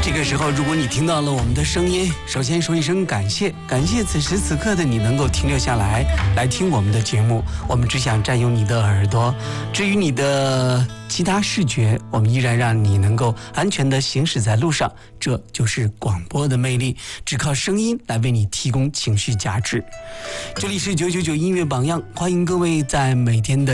这个时候，如果你听到了我们的声音，首先说一声感谢，感谢此时此刻的你能够停留下来听我们的节目。我们只想占用你的耳朵，至于你的其他视觉，我们依然让你能够安全地行驶在路上。这就是广播的魅力，只靠声音来为你提供情绪价值。这里是999音乐榜样，欢迎各位在每天的